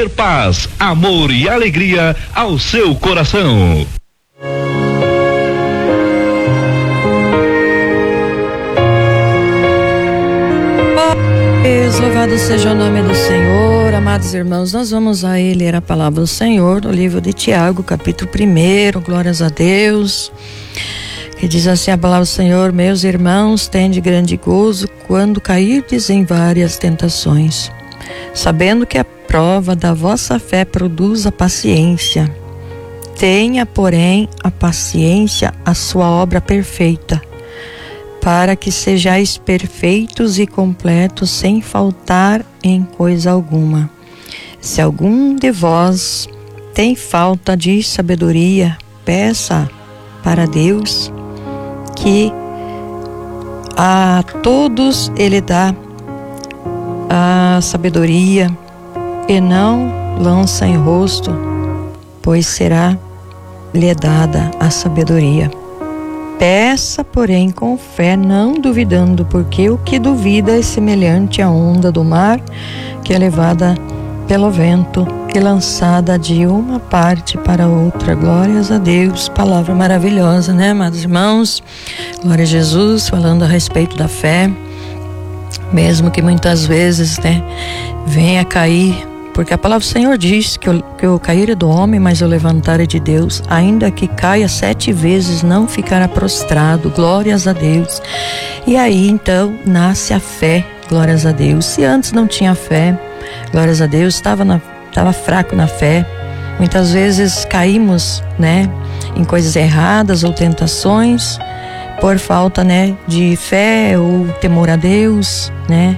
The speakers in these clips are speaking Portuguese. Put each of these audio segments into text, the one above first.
trazer paz, amor e alegria ao seu coração. Louvado seja o nome do Senhor. Amados irmãos, nós vamos aí ler a palavra do Senhor no livro de Tiago, capítulo 1, glórias a Deus, que diz assim a palavra do Senhor: meus irmãos, tende grande gozo quando cairdes em várias tentações, sabendo que a prova da vossa fé produz a paciência. Tenha, porém, a paciência a sua obra perfeita, para que sejais perfeitos e completos, sem faltar em coisa alguma. Se algum de vós tem falta de sabedoria, peça para Deus, que a todos Ele dá a sabedoria, e não lança em rosto, pois será-lhe dada a sabedoria. Peça, porém, com fé, não duvidando, porque o que duvida é semelhante à onda do mar, que é levada pelo vento e lançada de uma parte para outra. Glórias a Deus. Palavra maravilhosa, né, amados irmãos? Glória a Jesus, falando a respeito da fé, mesmo que muitas vezes, né, venha cair, porque a palavra do Senhor diz que o cair é do homem, mas o levantar é de Deus. Ainda que caia 7 vezes, não ficará prostrado. Glórias a Deus. E aí então nasce a fé. Glórias a Deus. Se antes não tinha fé, glórias a Deus, estava fraco na fé, muitas vezes caímos, né, em coisas erradas ou tentações por falta, né, de fé ou temor a Deus, né?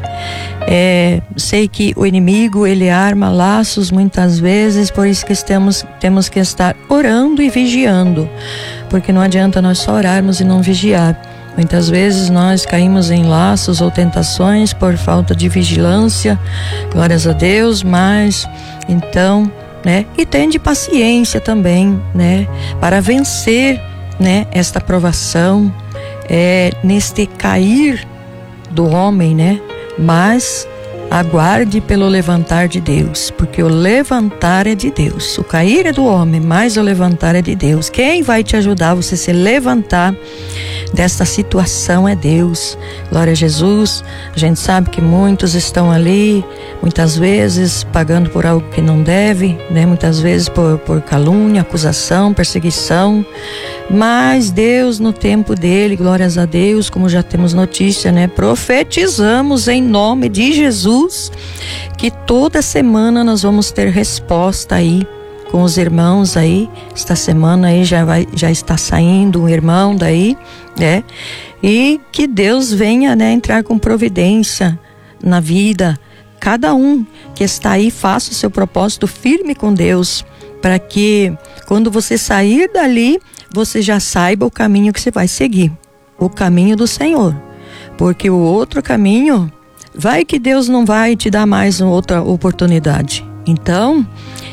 Sei que o inimigo, ele arma laços muitas vezes, por isso que temos que estar orando e vigiando, porque não adianta nós só orarmos e não vigiar. Muitas vezes nós caímos em laços ou tentações por falta de vigilância, glórias a Deus, mas então, né, e tende paciência também, né, para vencer, né, esta provação, neste cair do homem, né, mas aguarde pelo levantar de Deus, porque o levantar é de Deus. O cair é do homem, mas o levantar é de Deus. Quem vai te ajudar a você se levantar desta situação é Deus. Glória a Jesus. A gente sabe que muitos estão ali, muitas vezes pagando por algo que não deve, né? Muitas vezes por calúnia, acusação, perseguição, mas Deus, no tempo dele, glórias a Deus, como já temos notícia, né? Profetizamos em nome de Jesus que toda semana nós vamos ter resposta aí com os irmãos aí. Esta semana aí já está saindo um irmão daí, né? E que Deus venha, né, entrar com providência na vida. Cada um que está aí, faça o seu propósito firme com Deus, para que quando você sair dali, você já saiba o caminho que você vai seguir, o caminho do Senhor, porque o outro caminho, vai que Deus não vai te dar mais outra oportunidade. Então,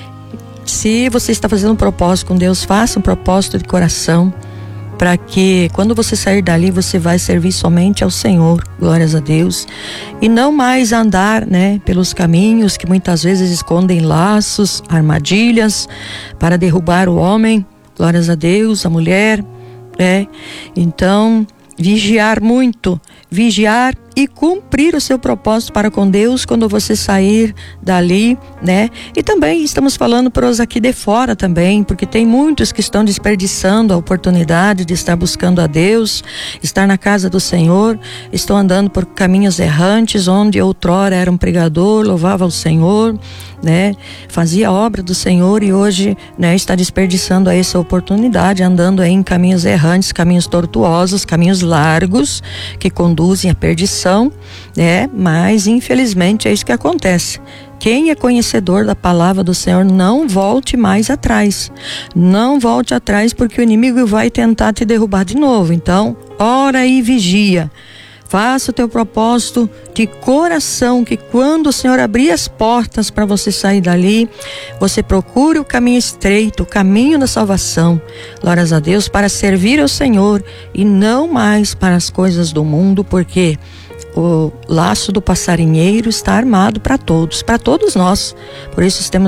se você está fazendo um propósito com Deus, faça um propósito de coração, para que quando você sair dali, você vai servir somente ao Senhor, glórias a Deus, e não mais andar, né, pelos caminhos que muitas vezes escondem laços, armadilhas para derrubar o homem, glórias a Deus, a mulher, né? Então, vigiar muito, vigiar e cumprir o seu propósito para com Deus quando você sair dali, né? E também estamos falando para os aqui de fora também, porque tem muitos que estão desperdiçando a oportunidade de estar buscando a Deus, estar na casa do Senhor, estão andando por caminhos errantes, onde outrora era um pregador, louvava o Senhor, né? Fazia a obra do Senhor e hoje, né, está desperdiçando aí essa oportunidade, andando aí em caminhos errantes, caminhos tortuosos, caminhos largos, que conduzem à perdição, né? Mas infelizmente é isso que acontece. Quem é conhecedor da palavra do Senhor, não volte mais atrás. Não volte atrás, porque o inimigo vai tentar te derrubar de novo. Então, ora e vigia. Faça o teu propósito de coração, que quando o Senhor abrir as portas para você sair dali, você procure o caminho estreito, o caminho da salvação. Glórias a Deus, para servir ao Senhor e não mais para as coisas do mundo, porque o laço do passarinheiro está armado para todos nós. Por isso temos